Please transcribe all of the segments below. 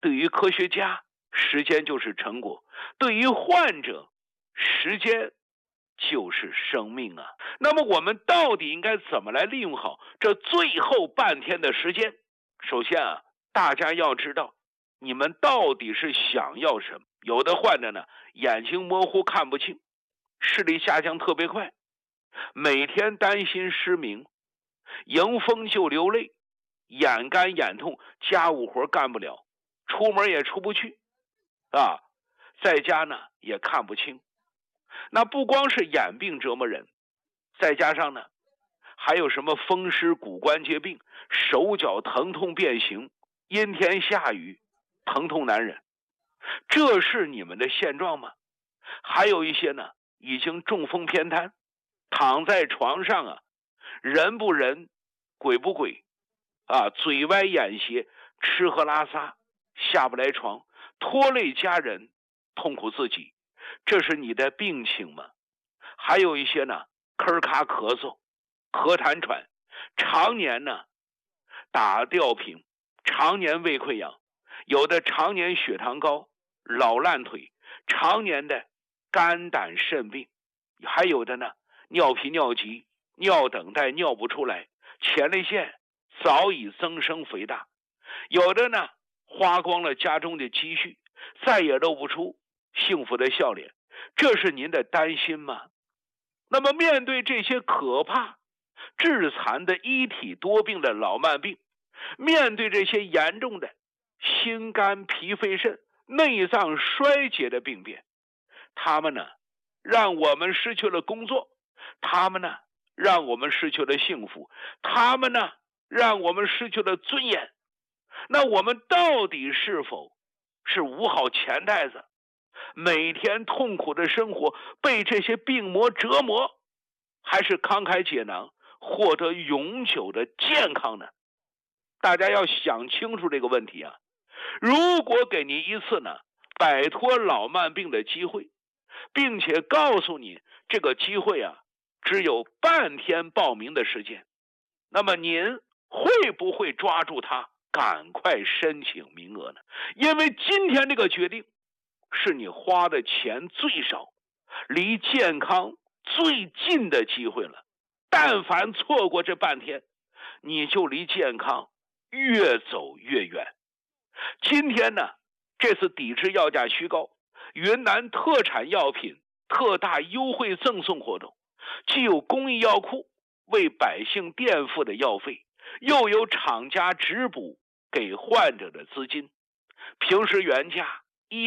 对于科学家，时间就是成果；对于患者，时间就是生命啊。那么我们到底应该怎么来利用好这最后半天的时间？首先啊，大家要知道你们到底是想要什么。有的患者呢，眼睛模糊看不清，视力下降特别快，每天担心失明，迎风就流泪，眼干眼痛，家务活干不了，出门也出不去啊，在家呢也看不清。那不光是眼病折磨人，再加上呢还有什么风湿骨关节病，手脚疼痛变形，阴天下雨疼痛难忍。这是你们的现状吗？还有一些呢已经中风偏瘫，躺在床上啊，人不人鬼不鬼啊，嘴歪眼斜，吃喝拉撒下不来床，拖累家人，痛苦自己。这是你的病情吗？还有一些呢咳咔咳嗽，咳痰喘，常年呢打吊瓶，常年胃溃疡，有的常年血糖高，老烂腿，常年的肝胆肾病，还有的呢尿频尿急，尿等待尿不出来，前列腺早已增生肥大，有的呢花光了家中的积蓄，再也露不出幸福的笑脸。这是您的担心吗？那么面对这些可怕致残的一体多病的老慢病，面对这些严重的心肝脾肺肾内脏衰竭的病变，他们呢让我们失去了工作，他们呢让我们失去了幸福，他们呢让我们失去了尊严。那我们到底是否是捂好钱袋子，每天痛苦的生活，被这些病魔折磨，还是慷慨解囊，获得永久的健康呢？大家要想清楚这个问题啊！如果给你一次呢摆脱老慢病的机会，并且告诉你这个机会啊只有半天报名的时间，那么您会不会抓住它，赶快申请名额呢？因为今天这个决定是你花的钱最少，离健康最近的机会了。但凡错过这半天，你就离健康越走越远。今天呢，这次抵制药价虚高，云南特产药品特大优惠赠送活动，既有公益药库为百姓垫付的药费，又有厂家直补给患者的资金。平时原价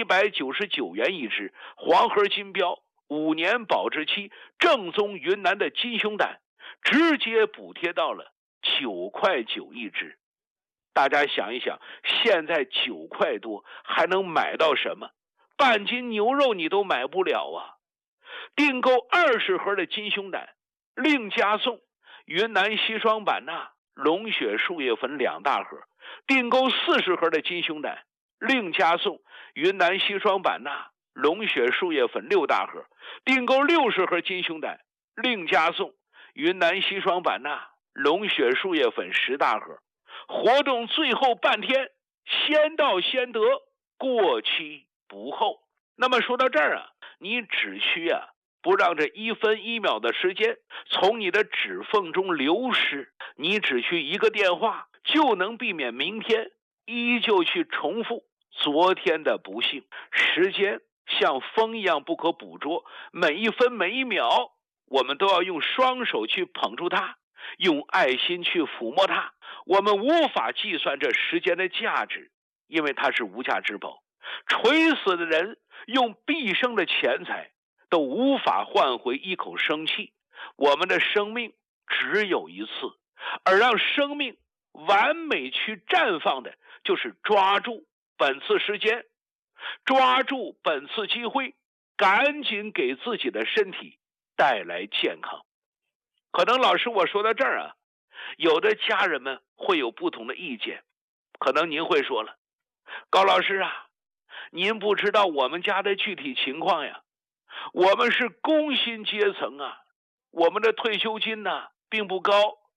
199元一支，黄盒金标5年保质期，正宗云南的金胸胆，直接补贴到了9块9一支。大家想一想，现在9块多还能买到什么？半斤牛肉你都买不了啊！订购20盒的金胸胆，另加送云南硒霜版钠、龙血树叶粉2大盒；订购40盒的金胸胆，另加送云南硒霜版钠、龙血树叶粉6大盒；订购60盒金胸胆，另加送云南硒霜版钠、龙血树叶粉10大盒。活动最后半天，先到先得，过期不候。那么说到这儿啊，你只需不让这1分1秒的时间从你的指缝中流失，你只需一个电话，就能避免明天依旧去重复昨天的不幸。时间像风一样不可捕捉，每一分每一秒，我们都要用双手去捧住它，用爱心去抚摸它。我们无法计算这时间的价值，因为它是无价之宝。垂死的人用毕生的钱财都无法换回一口生气。我们的生命只有一次，而让生命完美去绽放的，就是抓住本次时间，抓住本次机会，赶紧给自己的身体带来健康。可能老师我说到这儿啊，有的家人们会有不同的意见。可能您会说了，高老师啊，您不知道我们家的具体情况呀，我们是工薪阶层啊，我们的退休金呢并不高，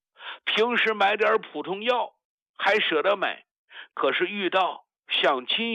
平时买点普通药还舍得买，可是遇到像金